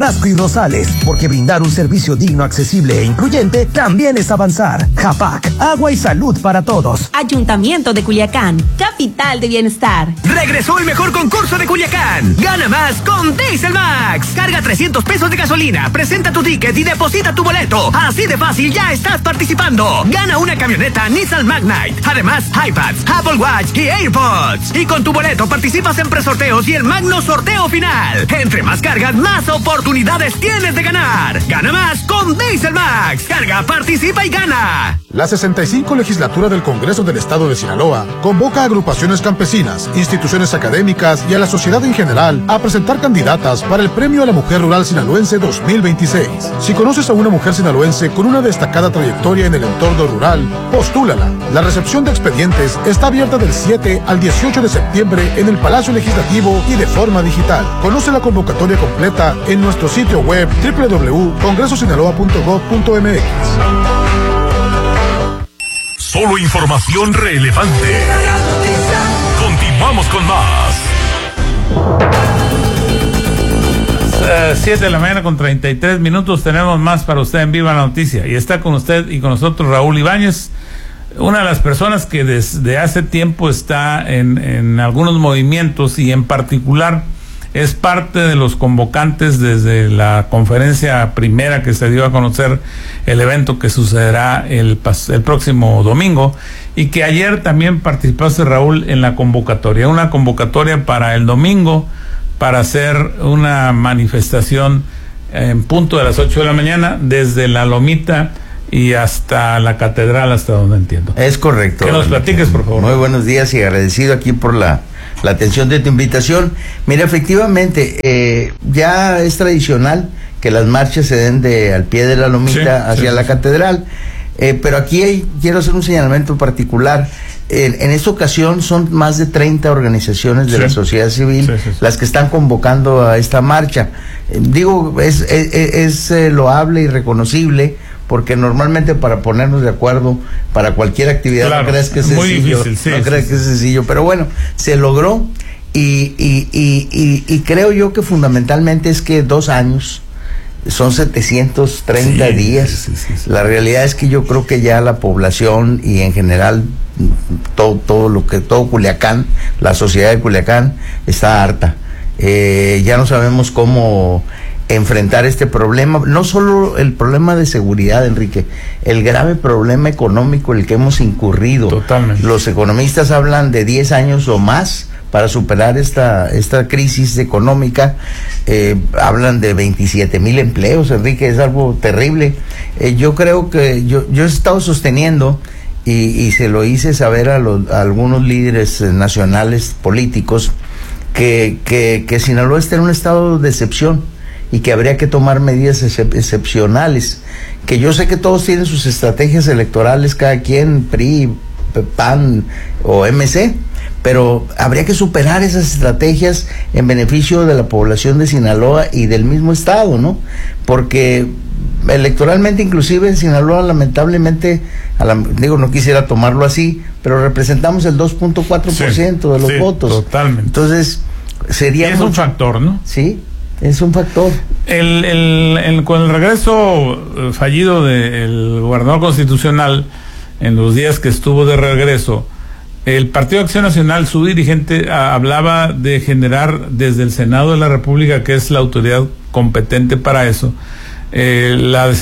Carrasco y Rosales, porque brindar un servicio digno, accesible e incluyente también es avanzar. JAPAC, agua y salud para todos. Ayuntamiento de Culiacán, capital de bienestar. Regresó el mejor concurso de Culiacán. Gana más con Diesel Max. Carga 300 pesos de gasolina, presenta tu ticket y deposita tu boleto. Así de fácil, ya estás participando. Gana una camioneta Nissan Magnite. Además, iPads, Apple Watch y AirPods. Y con tu boleto participas en presorteos y el magno sorteo final. Entre más cargas, más oportunidades tienes de ganar. Gana más con Diesel Max. Carga, participa y gana. La 65 legislatura del Congreso del Estado de Sinaloa convoca a agrupaciones campesinas, instituciones académicas y a la sociedad en general a presentar candidatas para el Premio a la Mujer Rural Sinaloense 2026. Si conoces a una mujer sinaloense con una destacada trayectoria en el entorno rural, postúlala. La recepción de expedientes está abierta del 7 al 18 de septiembre en el Palacio Legislativo y de forma digital. Conoce la convocatoria completa en nuestro sitio web www.congresosinaloa.gov.mx. Solo información relevante. Continuamos con más. 7 de la mañana con 33 minutos. Tenemos más para usted en Viva la Noticia. Y está con usted y con nosotros Raúl Ibáñez, una de las personas que desde hace tiempo está en algunos movimientos y en particular es parte de los convocantes desde la conferencia primera que se dio a conocer el evento que sucederá el próximo domingo, y que ayer también participaste, Raúl, en la convocatoria, una convocatoria para el domingo para hacer una manifestación en punto de las 8 de la mañana desde la Lomita y hasta la catedral, hasta donde entiendo. Es correcto. Que nos platiques, por favor. Muy buenos días y agradecido aquí por la atención de tu invitación. Mira, efectivamente, ya es tradicional que las marchas se den al pie de la Lomita hacia la catedral, pero aquí quiero hacer un señalamiento particular. En esta ocasión son más de 30 organizaciones de la sociedad civil las que están convocando a esta marcha. Digo, es loable y reconocible, porque normalmente para ponernos de acuerdo para cualquier actividad no crees que es sencillo, que es sencillo, pero bueno, se logró y creo yo que fundamentalmente es que 2 años son 730 días. La realidad es que yo creo que ya la población y en general todo Culiacán, la sociedad de Culiacán está harta. Ya no sabemos cómo enfrentar este problema, no solo el problema de seguridad, Enrique, el grave problema económico en el que hemos incurrido. Totalmente. Los economistas hablan de 10 años o más para superar esta crisis económica. Hablan de 27,000 empleos, Enrique, es algo terrible. Yo creo que yo he estado sosteniendo y se lo hice saber a algunos líderes nacionales políticos que Sinaloa está en un estado de excepción y que habría que tomar medidas excepcionales, que yo sé que todos tienen sus estrategias electorales, cada quien, PRI, PAN o MC, pero habría que superar esas estrategias en beneficio de la población de Sinaloa y del mismo estado, ¿no? Porque electoralmente, inclusive en Sinaloa, lamentablemente, no quisiera tomarlo así, pero representamos el 2.4% de los votos. Totalmente. Entonces, sería... Es un factor, ¿no? Sí, es un factor. Con el regreso fallido del gobernador constitucional, en los días que estuvo de regreso, el Partido Acción Nacional, su dirigente, hablaba de generar desde el Senado de la República, que es la autoridad competente para eso, la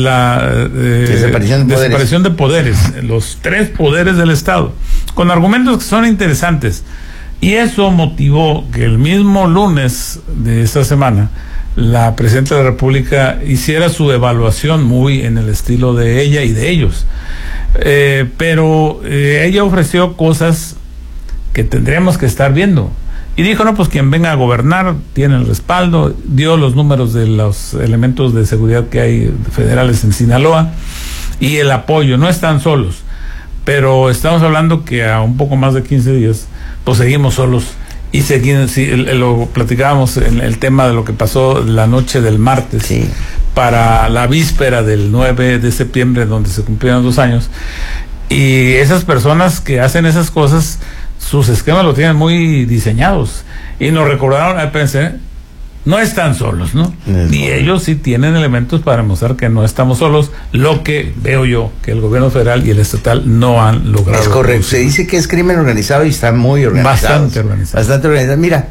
separación de poderes, los 3 poderes del Estado, con argumentos que son interesantes. Y eso motivó que el mismo lunes de esta semana la presidenta de la República hiciera su evaluación muy en el estilo de ella y de ellos. Pero ella ofreció cosas que tendríamos que estar viendo. Y dijo, no, pues quien venga a gobernar tiene el respaldo, dio los números de los elementos de seguridad que hay federales en Sinaloa y el apoyo. No están solos, pero estamos hablando que a un poco más de 15 días pues seguimos solos y seguimos, lo platicábamos en el tema de lo que pasó la noche del martes para la víspera del 9 de septiembre, donde se cumplieron 2 años, y esas personas que hacen esas cosas, sus esquemas lo tienen muy diseñados, y nos recordaron, pensé, no están solos, ¿no? Y ellos sí tienen elementos para demostrar que no estamos solos, lo que veo yo que el gobierno federal y el estatal no han logrado. Es correcto, se dice que es crimen organizado y está muy organizado. Bastante organizado. Mira,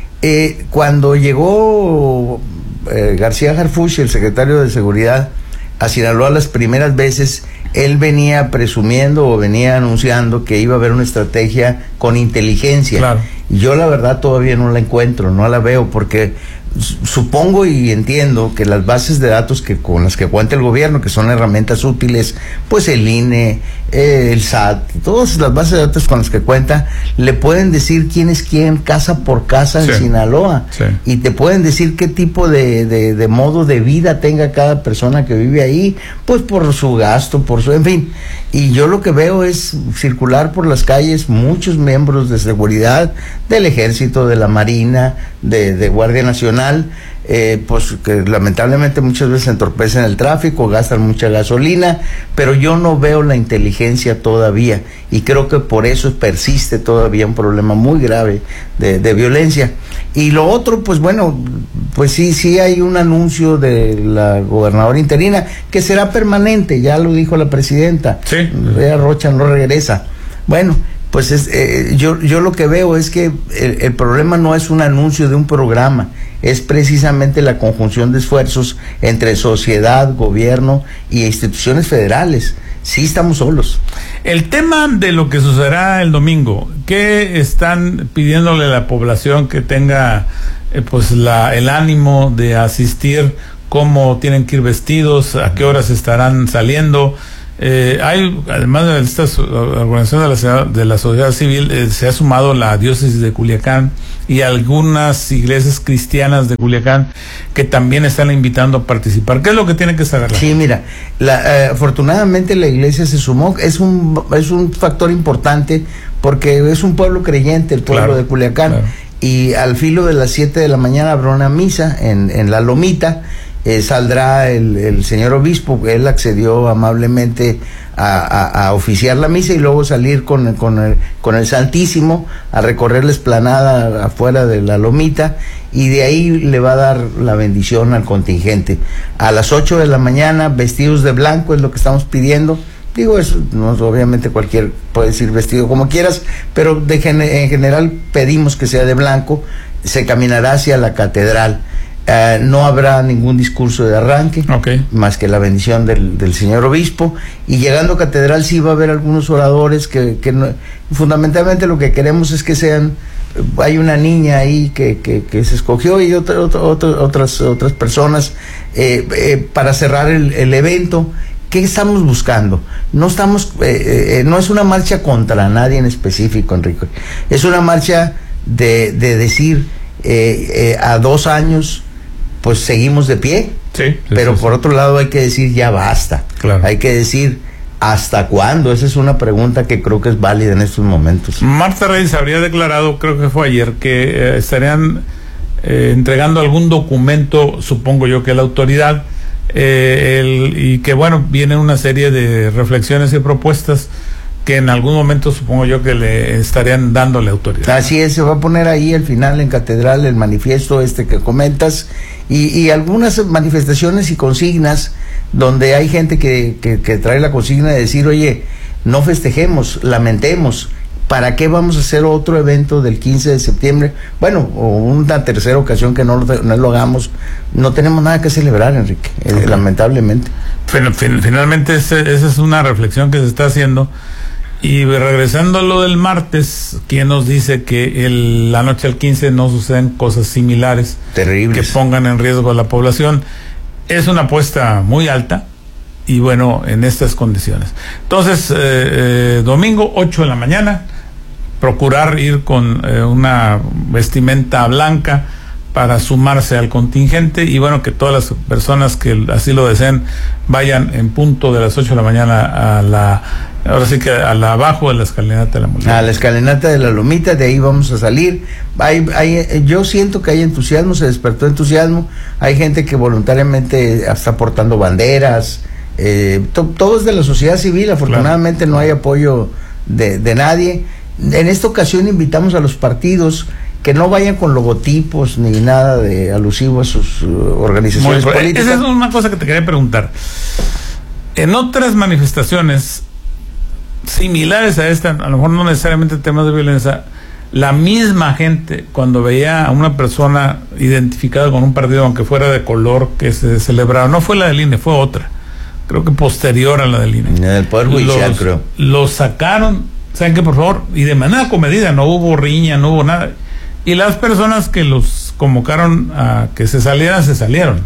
cuando llegó García Harfuch, el secretario de Seguridad, a Sinaloa las primeras veces, él venía presumiendo o venía anunciando que iba a haber una estrategia con inteligencia. Claro. Yo la verdad todavía no la encuentro, no la veo, porque supongo y entiendo que las bases de datos con las que cuenta el gobierno, que son herramientas útiles, pues el INE, el SAT, todas las bases de datos con las que cuenta, le pueden decir quién es quién, casa por casa en Sinaloa, y te pueden decir qué tipo de modo de vida tenga cada persona que vive ahí, pues por su gasto, en fin. Y yo lo que veo es circular por las calles muchos miembros de seguridad, del Ejército, de la Marina, de Guardia Nacional, pues que lamentablemente muchas veces entorpecen el tráfico, gastan mucha gasolina, pero yo no veo la inteligencia todavía, y creo que por eso persiste todavía un problema muy grave de violencia. Y lo otro, pues bueno, pues sí hay un anuncio de la gobernadora interina que será permanente, ya lo dijo la presidenta. Ella Rocha no regresa. Bueno, pues yo lo que veo es que el problema no es un anuncio de un programa, es precisamente la conjunción de esfuerzos entre sociedad, gobierno y instituciones federales. Sí estamos solos. El tema de lo que sucederá el domingo, ¿qué están pidiéndole a la población que tenga pues el ánimo de asistir? ¿Cómo tienen que ir vestidos? ¿A qué horas estarán saliendo? Hay, además de estas organizaciones de la sociedad civil, se ha sumado la diócesis de Culiacán y algunas iglesias cristianas de Culiacán que también están invitando a participar. ¿Qué es lo que tiene que saber? Sí, mira, afortunadamente la iglesia se sumó, es un factor importante porque es un pueblo creyente, el pueblo de Culiacán, y al filo de las 7 de la mañana habrá una misa en la Lomita. Saldrá el señor obispo, él accedió amablemente a oficiar la misa y luego salir con el Santísimo a recorrer la explanada afuera de la Lomita, y de ahí le va a dar la bendición al contingente. A las 8 de la mañana, vestidos de blanco es lo que estamos pidiendo. Digo, eso no, obviamente cualquier puedes ir vestido como quieras, pero en general pedimos que sea de blanco. Se caminará hacia la catedral. No habrá ningún discurso de arranque, más que la bendición del señor obispo, y llegando a catedral sí va a haber algunos oradores que no, fundamentalmente lo que queremos es que sean, hay una niña ahí que se escogió y otras personas para cerrar el evento. ¿Qué estamos buscando? No es una marcha contra nadie en específico, Enrique, es una marcha de decir a 2 años pues seguimos de pie, pero por otro lado hay que decir ya basta, hay que decir ¿hasta cuándo? Esa es una pregunta que creo que es válida en estos momentos. Marta Reyes habría declarado, creo que fue ayer, que estarían entregando algún documento, supongo yo que la autoridad, y que bueno, viene una serie de reflexiones y propuestas que en algún momento supongo yo que le estarían dándole autoridad. Así es, se va a poner ahí al final en catedral el manifiesto que comentas, y algunas manifestaciones y consignas donde hay gente que trae la consigna de decir, oye, no festejemos, lamentemos. ¿Para qué vamos a hacer otro evento del 15 de septiembre? Bueno, o una tercera ocasión que no lo hagamos. No tenemos nada que celebrar, Enrique, lamentablemente. Finalmente esa es una reflexión que se está haciendo. Y regresando a lo del martes, ¿quién nos dice que la noche del 15 no suceden cosas similares? Terribles. Que pongan en riesgo a la población. Es una apuesta muy alta. Y bueno, en estas condiciones. Entonces, domingo, 8 de la mañana, procurar ir con una vestimenta blanca para sumarse al contingente, y bueno, que todas las personas que así lo deseen vayan en punto de las 8 de la mañana ahora sí que abajo de la escalinata de la Molina. A la escalinata de la Lomita, de ahí vamos a salir. Yo siento que hay entusiasmo, se despertó entusiasmo, hay gente que voluntariamente está portando banderas, todo es de la sociedad civil, afortunadamente no hay apoyo de nadie. En esta ocasión invitamos a los partidos que no vayan con logotipos ni nada de alusivo a sus organizaciones políticas. Esa es una cosa que te quería preguntar. En otras manifestaciones similares a esta, a lo mejor no necesariamente temas de violencia, la misma gente, cuando veía a una persona identificada con un partido, aunque fuera de color, que se celebraba, no fue la del INE, fue otra, creo que posterior a la del INE. En el Poder Judicial, creo. Los sacaron, ¿saben qué? Por favor, y de manera comedida, no hubo riña, no hubo nada. Y las personas que los convocaron a que se salieron.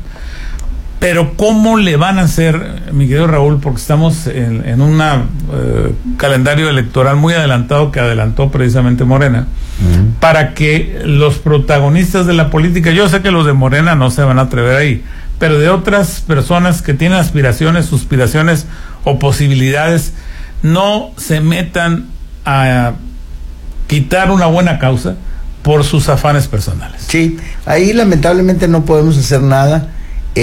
Pero ¿cómo le van a hacer, mi querido Raúl? Porque estamos en un calendario electoral muy adelantado que adelantó precisamente Morena, para que los protagonistas de la política, yo sé que los de Morena no se van a atrever ahí, pero de otras personas que tienen aspiraciones, suspiraciones o posibilidades, no se metan a quitar una buena causa por sus afanes personales. Sí, ahí lamentablemente no podemos hacer nada.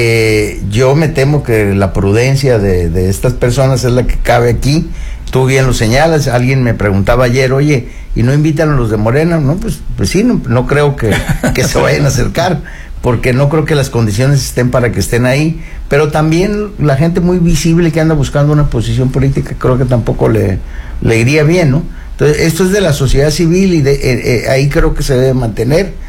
Yo me temo que la prudencia de estas personas es la que cabe aquí. Tú bien lo señalas. Alguien me preguntaba ayer, oye, ¿y no invitan a los de Morena? No, pues sí, no creo que se vayan a acercar, porque no creo que las condiciones estén para que estén ahí. Pero también la gente muy visible que anda buscando una posición política, creo que tampoco le iría bien, ¿no? Entonces, esto es de la sociedad civil y ahí creo que se debe mantener.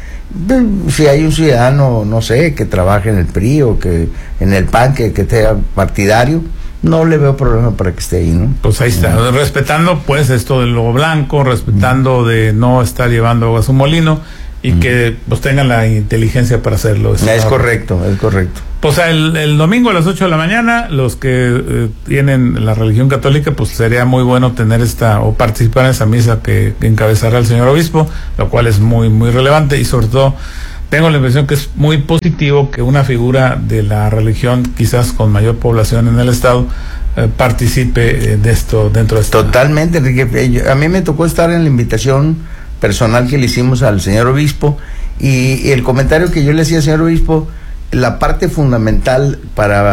Si hay un ciudadano, no sé, que trabaje en el PRI o que en el PAN, que sea partidario, no le veo problema para que esté ahí, ¿no? Pues ahí está, respetando pues esto del logo blanco, respetando de no estar llevando agua a su molino y que pues tengan la inteligencia para hacerlo. Es correcto. Pues el domingo a las 8 de la mañana, los que tienen la religión católica, pues sería muy bueno tener o participar en esa misa que encabezará el señor obispo, lo cual es muy, muy relevante, y sobre todo tengo la impresión que es muy positivo que una figura de la religión, quizás con mayor población en el estado, participe de esto, dentro de esto. Totalmente, Enrique. A mí me tocó estar en la invitación personal que le hicimos al señor obispo, y el comentario que yo le hacía al señor obispo, la parte fundamental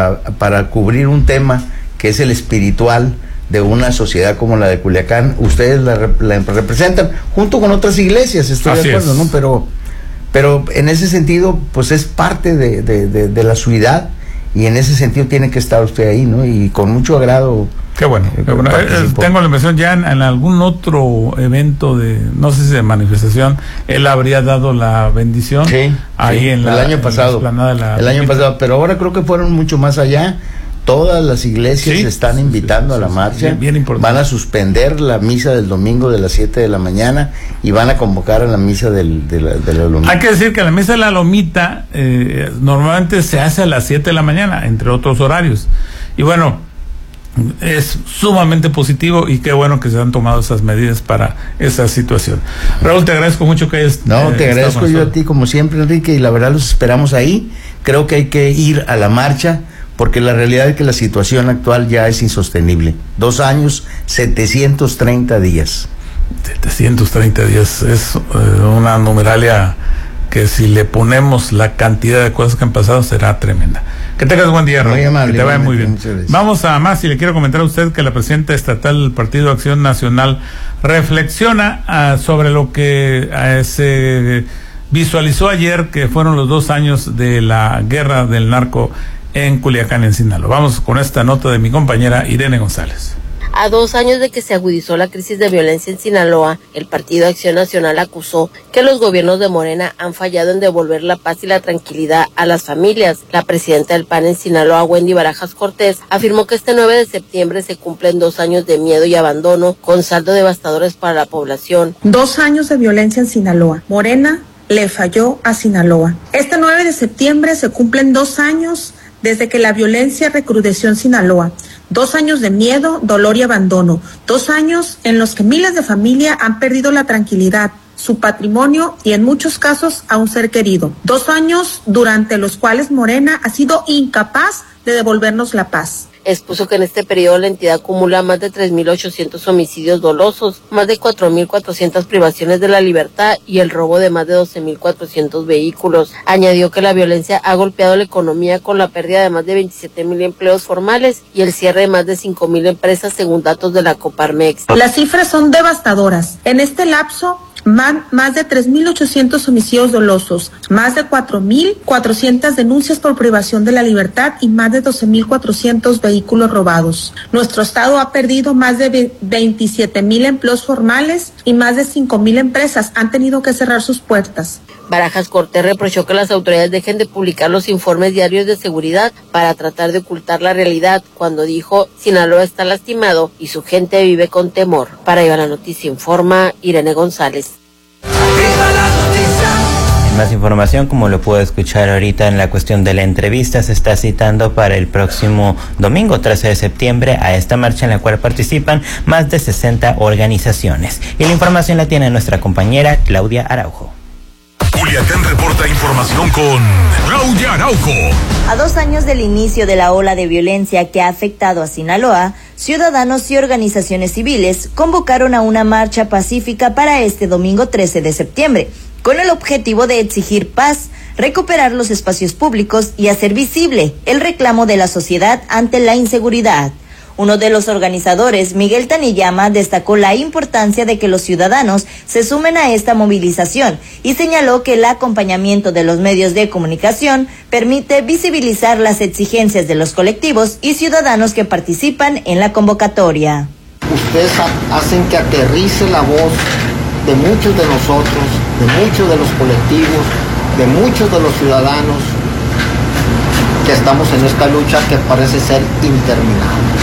para cubrir un tema que es el espiritual de una sociedad como la de Culiacán, ustedes la representan junto con otras iglesias, estoy de acuerdo, ¿no? Pero en ese sentido, pues es parte de la ciudad, y en ese sentido tiene que estar usted ahí, ¿no? Y con mucho agrado. Qué bueno. Tengo la impresión ya en algún otro evento no sé si de manifestación, él habría dado la bendición. Sí, ahí el año pasado. El año pasado, pero ahora creo que fueron mucho más allá. Todas las iglesias se están invitando a la marcha. Bien importante. Van a suspender la misa del domingo de las 7 de la mañana y van a convocar a la misa de la Lomita. Hay que decir que la misa de la Lomita normalmente se hace a las 7 de la mañana, entre otros horarios. Y bueno, es sumamente positivo, y qué bueno que se han tomado esas medidas para esa situación. Raúl, te agradezco mucho que hayas... No, te agradezco yo a ti como siempre, Enrique, y la verdad los esperamos ahí. Creo que hay que ir a la marcha, porque la realidad es que la situación actual ya es insostenible. 2 años, 730 días. 730 días es una numeralia que, si le ponemos la cantidad de cosas que han pasado, será tremenda. Que tengas buen día, Raúl. Muy amable, que te vaya muy bien. Vamos a más, y le quiero comentar a usted que la presidenta estatal del Partido Acción Nacional reflexiona sobre lo que se visualizó ayer, que fueron los 2 años de la guerra del narco en Culiacán, en Sinaloa. Vamos con esta nota de mi compañera Irene González. A 2 años de que se agudizó la crisis de violencia en Sinaloa, el Partido Acción Nacional acusó que los gobiernos de Morena han fallado en devolver la paz y la tranquilidad a las familias. La presidenta del PAN en Sinaloa, Wendy Barajas Cortés, afirmó que este 9 de septiembre se cumplen 2 años de miedo y abandono, con saldo devastadores para la población. 2 años de violencia en Sinaloa. Morena le falló a Sinaloa. Este 9 de septiembre se cumplen 2 años desde que la violencia recrudeció en Sinaloa. 2 años de miedo, dolor y abandono. 2 años en los que miles de familias han perdido la tranquilidad, su patrimonio y en muchos casos a un ser querido. 2 años durante los cuales Morena ha sido incapaz de devolvernos la paz. Expuso que en este periodo la entidad acumula más de 3.800 homicidios dolosos, más de 4.400 privaciones de la libertad y el robo de más de 12.400 vehículos. Añadió que la violencia ha golpeado la economía con la pérdida de más de 27.000 empleos formales y el cierre de más de 5.000 empresas, según datos de la Coparmex. Las cifras son devastadoras. En este lapso, más de 3.800 homicidios dolosos, más de 4.400 denuncias por privación de la libertad y más de 12.400 vehículos robados. Nuestro estado ha perdido más de 27.000 empleos formales y más de 5.000 empresas han tenido que cerrar sus puertas. Barajas Cortés reprochó que las autoridades dejen de publicar los informes diarios de seguridad para tratar de ocultar la realidad, cuando dijo: Sinaloa está lastimado y su gente vive con temor. Para Viva la Noticia informa Irene González. Más información, como lo puedo escuchar ahorita en la cuestión de la entrevista, se está citando para el próximo domingo 13 de septiembre a esta marcha en la cual participan más de 60 organizaciones. Y la información la tiene nuestra compañera Claudia Araujo. Culiacán reporta información con Claudia Araujo. A 2 años del inicio de la ola de violencia que ha afectado a Sinaloa, ciudadanos y organizaciones civiles convocaron a una marcha pacífica para este domingo 13 de septiembre, con el objetivo de exigir paz, recuperar los espacios públicos y hacer visible el reclamo de la sociedad ante la inseguridad. Uno de los organizadores, Miguel Taniyama, destacó la importancia de que los ciudadanos se sumen a esta movilización y señaló que el acompañamiento de los medios de comunicación permite visibilizar las exigencias de los colectivos y ciudadanos que participan en la convocatoria. Ustedes hacen que aterrice la voz de muchos de nosotros, de muchos de los colectivos, de muchos de los ciudadanos que estamos en esta lucha que parece ser interminable.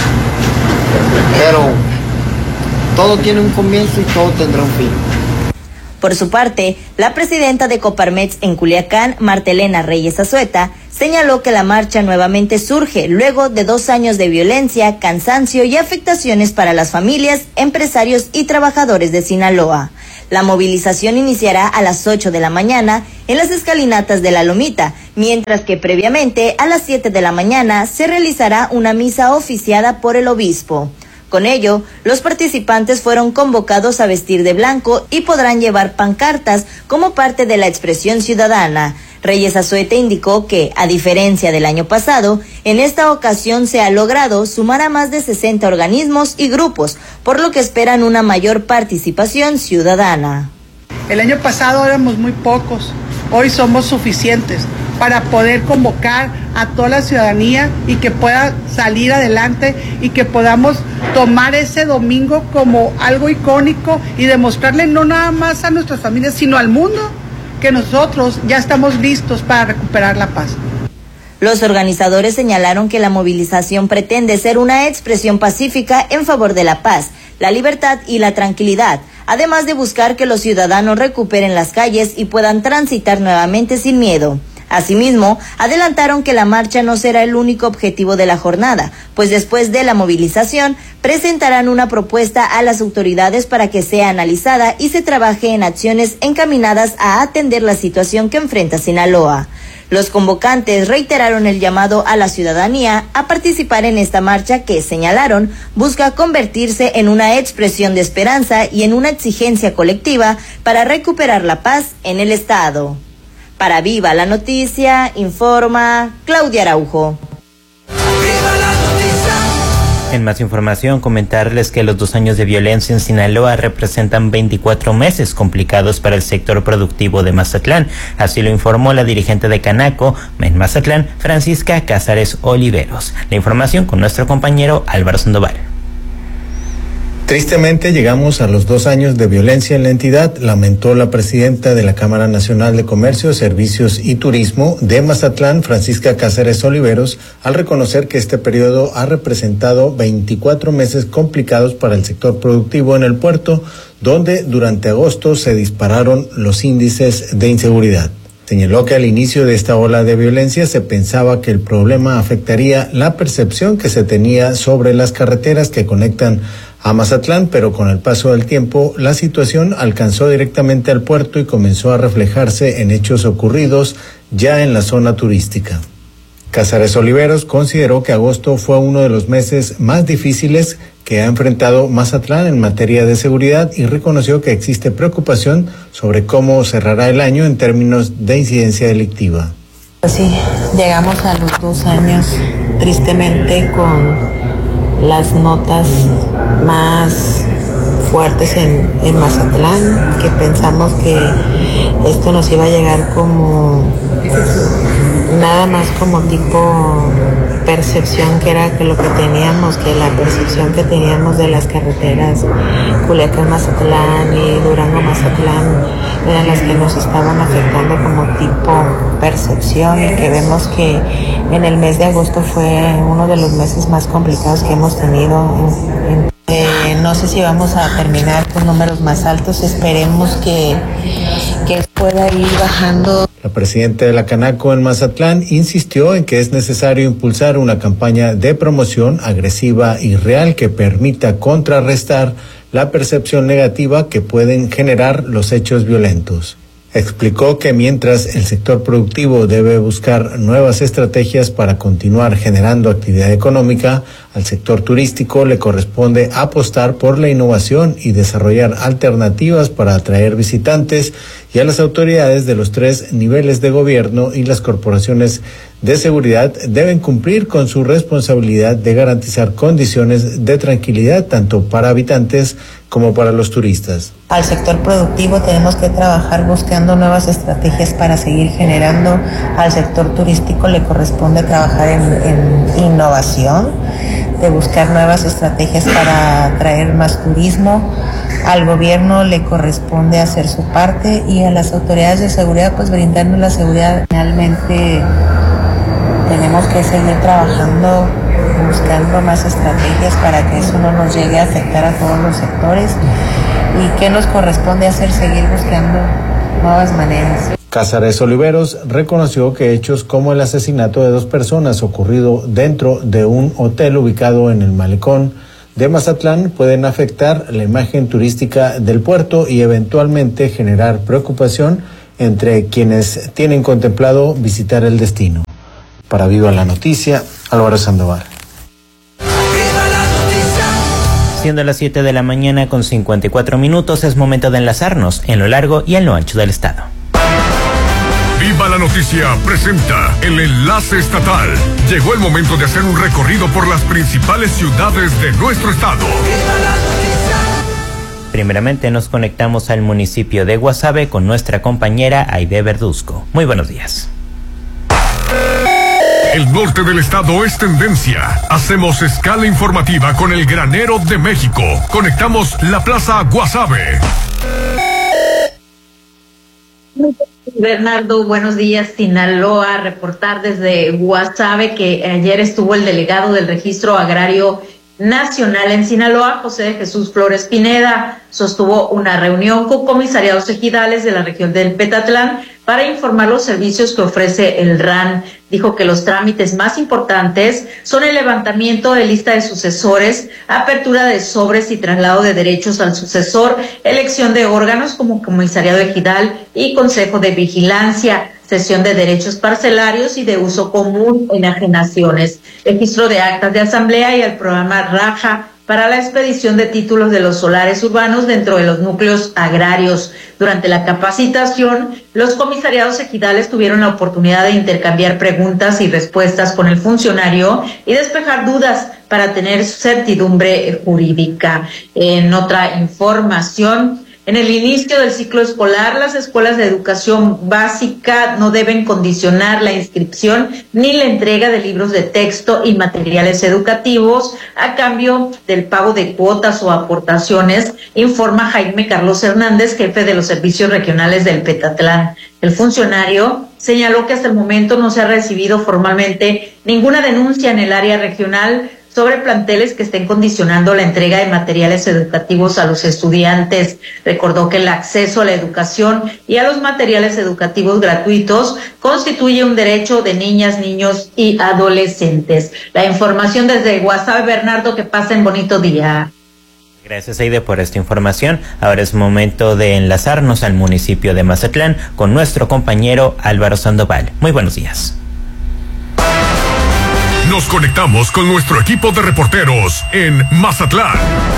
Pero todo tiene un comienzo y todo tendrá un fin. Por su parte, la presidenta de Coparmex en Culiacán, Martelena Reyes Azueta, señaló que la marcha nuevamente surge luego de 2 años de violencia, cansancio y afectaciones para las familias, empresarios y trabajadores de Sinaloa. La movilización iniciará a las 8 de la mañana en las escalinatas de La Lomita, mientras que previamente a las 7 de la mañana se realizará una misa oficiada por el obispo. Con ello, los participantes fueron convocados a vestir de blanco y podrán llevar pancartas como parte de la expresión ciudadana. Reyes Azueta indicó que, a diferencia del año pasado, en esta ocasión se ha logrado sumar a más de 60 organismos y grupos, por lo que esperan una mayor participación ciudadana. El año pasado éramos muy pocos, hoy somos suficientes para poder convocar a toda la ciudadanía y que pueda salir adelante y que podamos tomar ese domingo como algo icónico y demostrarle no nada más a nuestras familias, sino al mundo, que nosotros ya estamos listos para recuperar la paz. Los organizadores señalaron que la movilización pretende ser una expresión pacífica en favor de la paz, la libertad y la tranquilidad, además de buscar que los ciudadanos recuperen las calles y puedan transitar nuevamente sin miedo. Asimismo, adelantaron que la marcha no será el único objetivo de la jornada, pues después de la movilización presentarán una propuesta a las autoridades para que sea analizada y se trabaje en acciones encaminadas a atender la situación que enfrenta Sinaloa. Los convocantes reiteraron el llamado a la ciudadanía a participar en esta marcha que, señalaron, busca convertirse en una expresión de esperanza y en una exigencia colectiva para recuperar la paz en el Estado. Para Viva la Noticia, informa Claudia Araujo. En más información, comentarles que los 2 años de violencia en Sinaloa representan 24 meses complicados para el sector productivo de Mazatlán. Así lo informó la dirigente de Canaco en Mazatlán, Francisca Cázares Oliveros. La información con nuestro compañero Álvaro Sandoval. Tristemente llegamos a los 2 años de violencia en la entidad, lamentó la presidenta de la Cámara Nacional de Comercio, Servicios y Turismo de Mazatlán, Francisca Cázares Oliveros, al reconocer que este periodo ha representado 24 meses complicados para el sector productivo en el puerto, donde durante agosto se dispararon los índices de inseguridad. Señaló que al inicio de esta ola de violencia se pensaba que el problema afectaría la percepción que se tenía sobre las carreteras que conectan a Mazatlán, pero con el paso del tiempo la situación alcanzó directamente al puerto y comenzó a reflejarse en hechos ocurridos ya en la zona turística. Cázares Oliveros consideró que agosto fue uno de los meses más difíciles que ha enfrentado Mazatlán en materia de seguridad y reconoció que existe preocupación sobre cómo cerrará el año en términos de incidencia delictiva. Pues sí, llegamos a los 2 años tristemente con las notas más fuertes en Mazatlán, que pensamos que esto nos iba a llegar como nada más como tipo percepción, que era que lo que teníamos, que la percepción que teníamos de las carreteras Culiacán-Mazatlán y Durango-Mazatlán eran las que nos estaban afectando como tipo percepción, y que vemos que en el mes de agosto fue uno de los meses más complicados que hemos tenido. No sé si vamos a terminar con números más altos, esperemos que pueda ir bajando. La presidenta de la Canaco en Mazatlán insistió en que es necesario impulsar una campaña de promoción agresiva y real que permita contrarrestar la percepción negativa que pueden generar los hechos violentos. Explicó que mientras el sector productivo debe buscar nuevas estrategias para continuar generando actividad económica, al sector turístico le corresponde apostar por la innovación y desarrollar alternativas para atraer visitantes, y a las autoridades de los 3 niveles de gobierno y las corporaciones de seguridad deben cumplir con su responsabilidad de garantizar condiciones de tranquilidad tanto para habitantes como para los turistas. Al sector productivo tenemos que trabajar buscando nuevas estrategias para seguir generando. Al sector turístico le corresponde trabajar en innovación, de buscar nuevas estrategias para atraer más turismo. Al gobierno le corresponde hacer su parte, y a las autoridades de seguridad pues brindarnos la seguridad. Finalmente tenemos que seguir trabajando, buscando más estrategias para que eso no nos llegue a afectar a todos los sectores. ¿Y qué nos corresponde hacer? Seguir buscando nuevas maneras. Cázares Oliveros reconoció que hechos como el asesinato de 2 personas ocurrido dentro de un hotel ubicado en el malecón de Mazatlán pueden afectar la imagen turística del puerto y eventualmente generar preocupación entre quienes tienen contemplado visitar el destino. Para Viva la Noticia, Álvaro Sandoval. Siendo las 7 de la mañana con 54 minutos, es momento de enlazarnos en lo largo y en lo ancho del estado. Viva la Noticia presenta el enlace estatal. Llegó el momento de hacer un recorrido por las principales ciudades de nuestro estado. Primeramente nos conectamos al municipio de Guasave con nuestra compañera Aide Verduzco. Muy buenos días. El norte del estado es tendencia. Hacemos escala informativa con el Granero de México. Conectamos la Plaza Guasave. Bernardo, buenos días. Sinaloa, reportar desde Guasave que ayer estuvo el delegado del Registro Agrario Nacional en Sinaloa, José de Jesús Flores Pineda, sostuvo una reunión con comisariados ejidales de la región del Petatlán para informar los servicios que ofrece el RAN. Dijo que los trámites más importantes son el levantamiento de lista de sucesores, apertura de sobres y traslado de derechos al sucesor, elección de órganos como comisariado ejidal y consejo de vigilancia, cesión de derechos parcelarios y de uso común, enajenaciones, registro de actas de asamblea y el programa Raja para la expedición de títulos de los solares urbanos dentro de los núcleos agrarios. Durante la capacitación, los comisariados ejidales tuvieron la oportunidad de intercambiar preguntas y respuestas con el funcionario y despejar dudas para tener certidumbre jurídica. En otra información, en el inicio del ciclo escolar, las escuelas de educación básica no deben condicionar la inscripción ni la entrega de libros de texto y materiales educativos a cambio del pago de cuotas o aportaciones, informa Jaime Carlos Hernández, jefe de los servicios regionales del Petatlán. El funcionario señaló que hasta el momento no se ha recibido formalmente ninguna denuncia en el área regional sobre planteles que estén condicionando la entrega de materiales educativos a los estudiantes. Recordó que el acceso a la educación y a los materiales educativos gratuitos constituye un derecho de niñas, niños y adolescentes. La información desde Guasave, Bernardo, que pasen bonito día. Gracias, Aide, por esta información. Ahora es momento de enlazarnos al municipio de Mazatlán con nuestro compañero Álvaro Sandoval. Muy buenos días. Nos conectamos con nuestro equipo de reporteros en Mazatlán.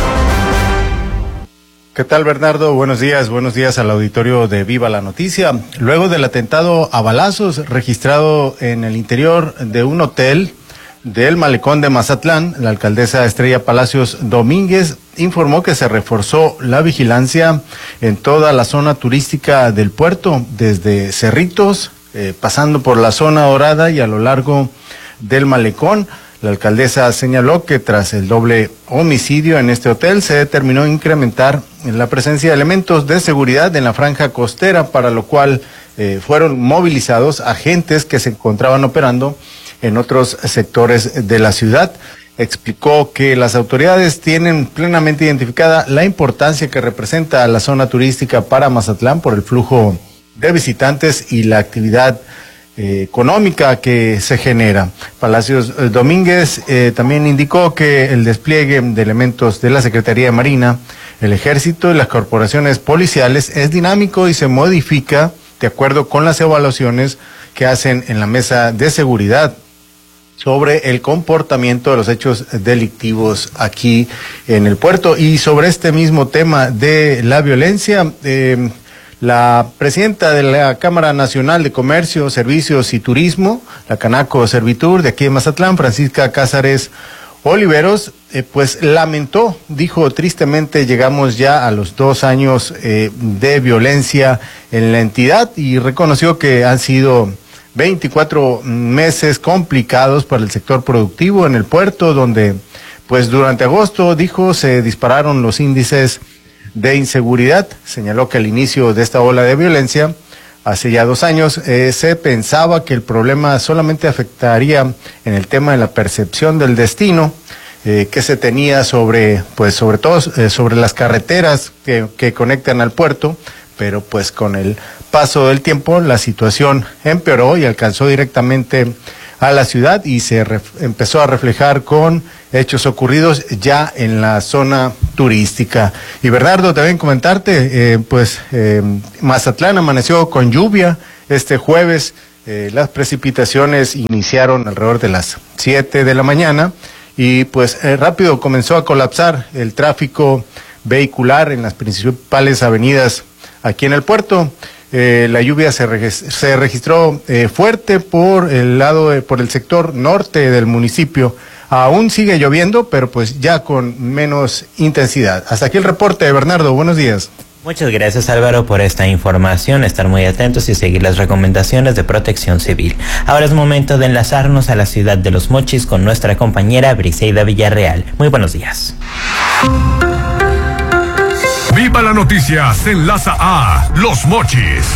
¿Qué tal, Bernardo? Buenos días al auditorio de Viva la Noticia. Luego del atentado a balazos registrado en el interior de un hotel del malecón de Mazatlán, la alcaldesa Estrella Palacios Domínguez informó que se reforzó la vigilancia en toda la zona turística del puerto, desde Cerritos, pasando por la zona dorada y a lo largo del malecón. La alcaldesa señaló que tras el doble homicidio en este hotel se determinó incrementar la presencia de elementos de seguridad en la franja costera, para lo cual fueron movilizados agentes que se encontraban operando en otros sectores de la ciudad. Explicó que las autoridades tienen plenamente identificada la importancia que representa la zona turística para Mazatlán por el flujo de visitantes y la actividad económica que se genera. Palacios Domínguez también indicó que el despliegue de elementos de la Secretaría de Marina, el Ejército y las corporaciones policiales es dinámico y se modifica de acuerdo con las evaluaciones que hacen en la mesa de seguridad sobre el comportamiento de los hechos delictivos aquí en el puerto. Y sobre este mismo tema de la violencia, la presidenta de la Cámara Nacional de Comercio, Servicios y Turismo, la Canaco Servitur de aquí de Mazatlán, Francisca Cázares Oliveros, pues lamentó, dijo: tristemente llegamos ya a los 2 años de violencia en la entidad, y reconoció que han sido 24 meses complicados para el sector productivo en el puerto, donde pues durante agosto, dijo, se dispararon los índices de inseguridad. Señaló que al inicio de esta ola de violencia, hace ya 2 años, se pensaba que el problema solamente afectaría en el tema de la percepción del destino que se tenía sobre todo sobre las carreteras que conectan al puerto, pero pues con el paso del tiempo la situación empeoró y alcanzó directamente a la ciudad y se empezó a reflejar con hechos ocurridos ya en la zona turística. Y Bernardo, también comentarte, Mazatlán amaneció con lluvia este jueves. Las precipitaciones iniciaron alrededor de las 7 de la mañana y pues rápido comenzó a colapsar el tráfico vehicular en las principales avenidas aquí en el puerto. La lluvia se registró fuerte por el sector norte del municipio. Aún sigue lloviendo, pero pues ya con menos intensidad. Hasta aquí el reporte, Bernardo. Buenos días. Muchas gracias, Álvaro, por esta información. Estar muy atentos y seguir las recomendaciones de Protección Civil. Ahora es momento de enlazarnos a la ciudad de Los Mochis con nuestra compañera Briseida Villarreal. Muy buenos días. Viva la noticia se enlaza a Los Mochis.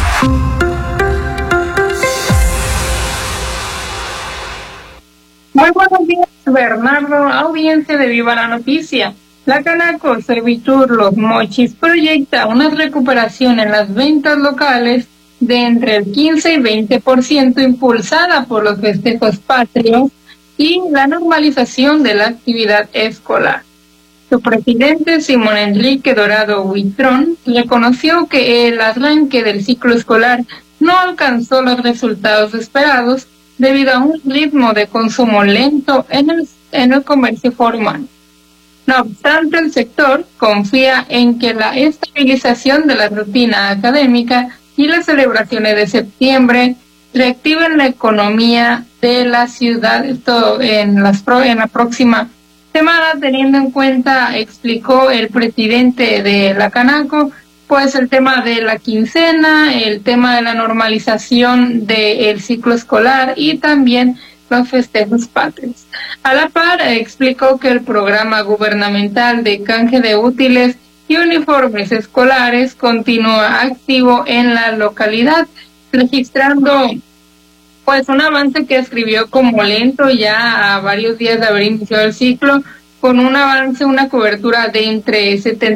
Muy buenos días, Bernardo, audiencia de Viva la Noticia. La Canaco Servitur Los Mochis proyecta una recuperación en las ventas locales de entre el 15 y 20% impulsada por los festejos patrios y la normalización de la actividad escolar. Su presidente, Simón Enrique Dorado Huitrón, reconoció que el arranque del ciclo escolar no alcanzó los resultados esperados debido a un ritmo de consumo lento en el comercio formal. No obstante, el sector confía en que la estabilización de la rutina académica y las celebraciones de septiembre reactiven la economía de la ciudad en la próxima semana, teniendo en cuenta, explicó el presidente de la Canaco, pues el tema de la quincena, el tema de la normalización del ciclo escolar y también los festejos patrios. A la par, explicó que el programa gubernamental de canje de útiles y uniformes escolares continúa activo en la localidad, registrando pues un avance que escribió como lento ya a varios días de haber iniciado el ciclo, con un avance, una cobertura de entre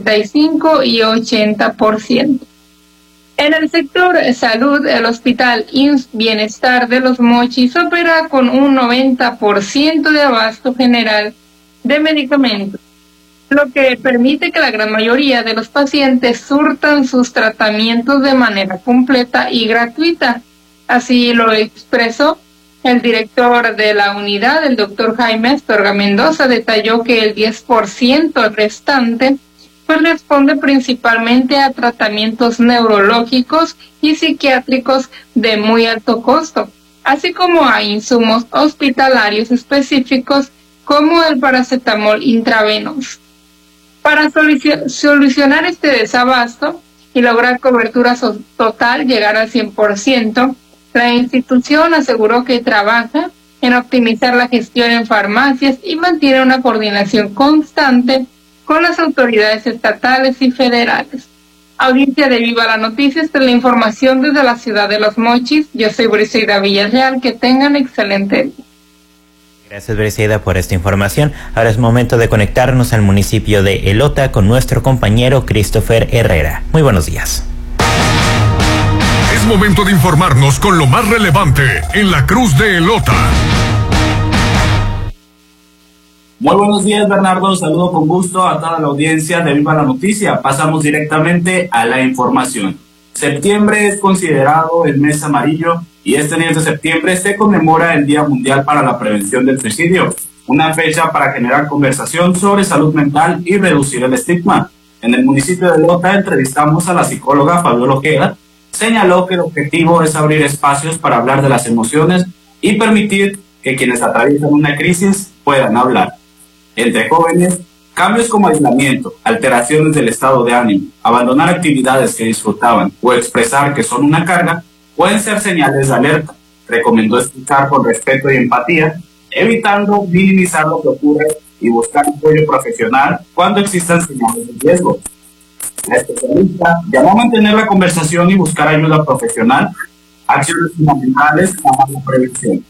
75 y 80%. En el sector salud, el Hospital IMSS Bienestar de Los Mochis opera con un 90% de abasto general de medicamentos, lo que permite que la gran mayoría de los pacientes surtan sus tratamientos de manera completa y gratuita. Así lo expresó el director de la unidad, el doctor Jaime Astorga Mendoza. Detalló que el 10% restante corresponde principalmente a tratamientos neurológicos y psiquiátricos de muy alto costo, así como a insumos hospitalarios específicos como el paracetamol intravenoso. Para solucionar este desabasto y lograr cobertura total, llegar al 100%, la institución aseguró que trabaja en optimizar la gestión en farmacias y mantiene una coordinación constante con las autoridades estatales y federales. Audiencia de Viva la Noticia, esta es la información desde la ciudad de Los Mochis. Yo soy Briseida Villarreal, que tengan excelente día. Gracias, Briseida, por esta información. Ahora es momento de conectarnos al municipio de Elota con nuestro compañero Christopher Herrera. Muy buenos días. Es momento de informarnos con lo más relevante en la Cruz de Elota. Muy buenos días, Bernardo. Saludo con gusto a toda la audiencia de Viva la Noticia. Pasamos directamente a la información. Septiembre es considerado el mes amarillo y este 10 de septiembre se conmemora el Día Mundial para la Prevención del Suicidio, una fecha para generar conversación sobre salud mental y reducir el estigma. En el municipio de Elota entrevistamos a la psicóloga Fabiola Ojeda. Señaló que el objetivo es abrir espacios para hablar de las emociones y permitir que quienes atraviesan una crisis puedan hablar. Entre jóvenes, cambios como aislamiento, alteraciones del estado de ánimo, abandonar actividades que disfrutaban o expresar que son una carga pueden ser señales de alerta. Recomendó escuchar con respeto y empatía, evitando minimizar lo que ocurre y buscar apoyo profesional cuando existan señales de riesgo. La especialista llamó a mantener la conversación y buscar ayuda profesional, acciones fundamentales para la prevención.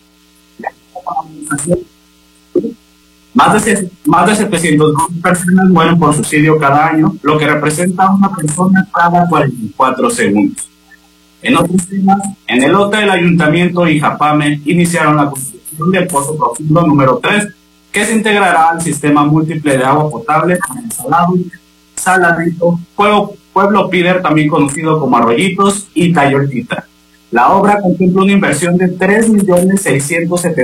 Más de 700.000 personas mueren por suicidio cada año, lo que representa a una persona cada 44 segundos. En otros temas, en Elota, el Ayuntamiento y Japame iniciaron la construcción del Pozo Profundo número 3, que se integrará al sistema múltiple de agua potable con el Saladito, Pueblo Pider, también conocido como Arroyitos, y Tayoltita. La obra contempla una inversión de 3.670.000